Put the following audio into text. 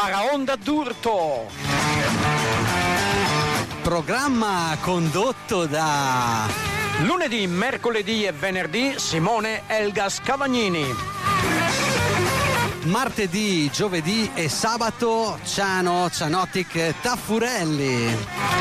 Baraonda d'Urto. Programma condotto da Lunedì, mercoledì e venerdì Simone Elga Scavagnini. Martedì, giovedì e sabato Cianotic Taffurelli.